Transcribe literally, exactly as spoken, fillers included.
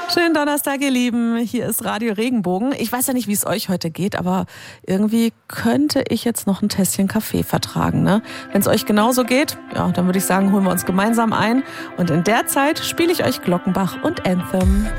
Schönen Donnerstag, ihr Lieben. Hier ist Radio Regenbogen. Ich weiß ja nicht, wie es euch heute geht, aber irgendwie könnte ich jetzt noch ein Tässchen Kaffee vertragen, ne? Wenn es euch genauso geht, ja, dann würde ich sagen, holen wir uns gemeinsam ein. Und in der Zeit spiele ich euch Glockenbach und Anthem.